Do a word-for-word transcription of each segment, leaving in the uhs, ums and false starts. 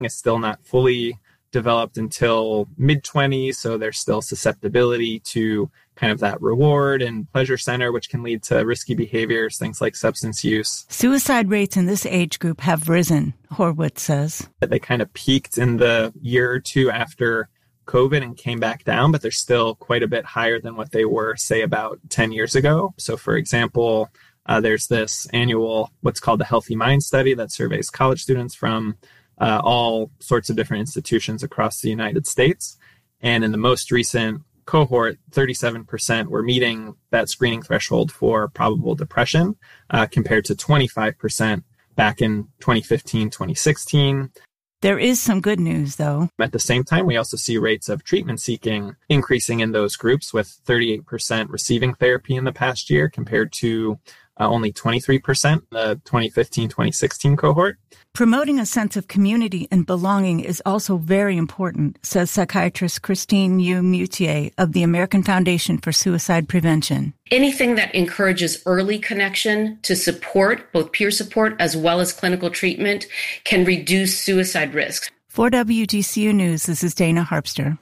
is still not fully developed until mid-twenties, so there's still susceptibility to kind of that reward and pleasure center, which can lead to risky behaviors, things like substance use. Suicide rates in this age group have risen, Horwitz says. They kind of peaked in the year or two after COVID and came back down, but they're still quite a bit higher than what they were, say, about ten years ago. So, for example, uh, there's this annual, what's called the Healthy Mind Study that surveys college students from Uh, all sorts of different institutions across the United States. And in the most recent cohort, thirty-seven percent were meeting that screening threshold for probable depression, uh, compared to twenty-five percent back in twenty fifteen, twenty sixteen. There is some good news, though. At the same time, we also see rates of treatment seeking increasing in those groups, with thirty-eight percent receiving therapy in the past year compared to uh, only twenty-three percent in the twenty fifteen, twenty sixteen cohort. Promoting a sense of community and belonging is also very important, says psychiatrist Christine Yu Mutier of the American Foundation for Suicide Prevention. Anything that encourages early connection to support, both peer support as well as clinical treatment, can reduce suicide risks. For W G C U News, this is Dana Harpster.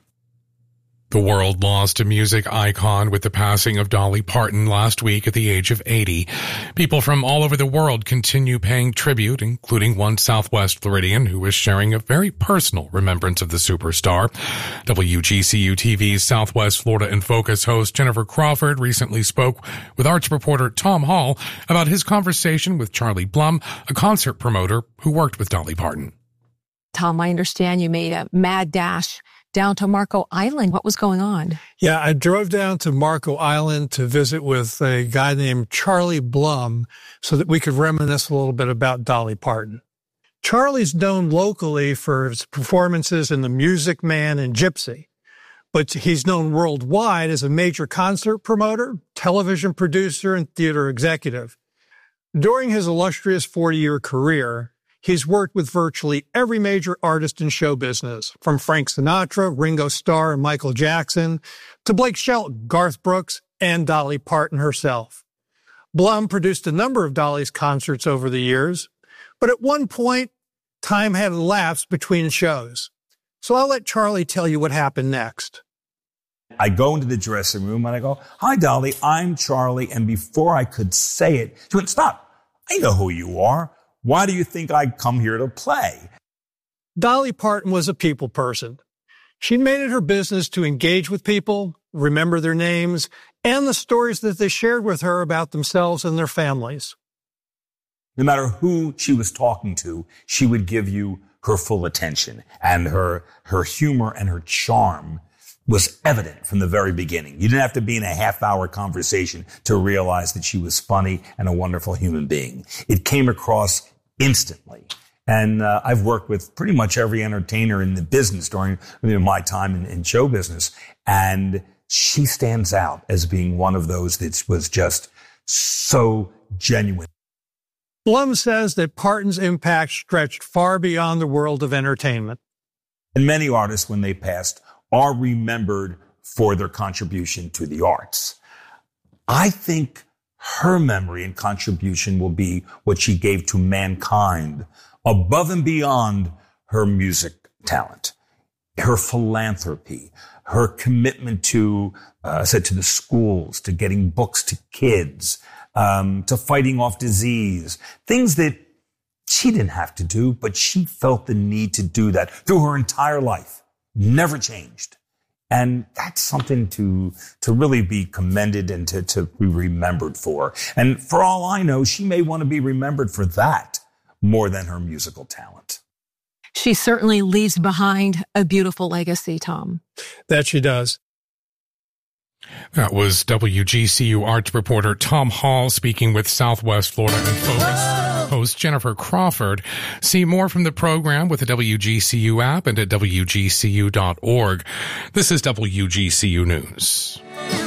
The world lost a music icon with the passing of Dolly Parton last week at the age of eighty. People from all over the world continue paying tribute, including one Southwest Floridian who is sharing a very personal remembrance of the superstar. W G C U T V's Southwest Florida in Focus host Jennifer Crawford recently spoke with arts reporter Tom Hall about his conversation with Charlie Blum, a concert promoter who worked with Dolly Parton. Tom, I understand you made a mad dash down to Marco Island. What was going on? Yeah, I drove down to Marco Island to visit with a guy named Charlie Blum so that we could reminisce a little bit about Dolly Parton. Charlie's known locally for his performances in The Music Man and Gypsy, but he's known worldwide as a major concert promoter, television producer, and theater executive. During his illustrious forty-year career, he's worked with virtually every major artist in show business, from Frank Sinatra, Ringo Starr, and Michael Jackson, to Blake Shelton, Garth Brooks, and Dolly Parton herself. Blum produced a number of Dolly's concerts over the years, but at one point, time had elapsed between shows. So I'll let Charlie tell you what happened next. I go into the dressing room and I go, "Hi, Dolly, I'm Charlie." And before I could say it, she went, "Stop. I know who you are. Why do you think I come here to play?" Dolly Parton was a people person. She made it her business to engage with people, remember their names, and the stories that they shared with her about themselves and their families. No matter who she was talking to, she would give you her full attention, and her, her humor and her charm was evident from the very beginning. You didn't have to be in a half-hour conversation to realize that she was funny and a wonderful human being. It came across instantly. And uh, I've worked with pretty much every entertainer in the business during you know, my time in, in show business. And she stands out as being one of those that was just so genuine. Blum says that Parton's impact stretched far beyond the world of entertainment. And many artists, when they passed, are remembered for their contribution to the arts. I think her memory and contribution will be what she gave to mankind above and beyond her music talent, her philanthropy, her commitment to, uh, said to the schools, to getting books to kids, um, to fighting off disease, things that she didn't have to do, but she felt the need to do that through her entire life. Never changed. And that's something to, to really be commended and to, to be remembered for. And for all I know, she may want to be remembered for that more than her musical talent. She certainly leaves behind a beautiful legacy, Tom. That she does. That was W G C U arts reporter Tom Hall speaking with Southwest Florida in Focus host Jennifer Crawford. See more from the program with the W G C U app and at W G C U dot org. This is W G C U News.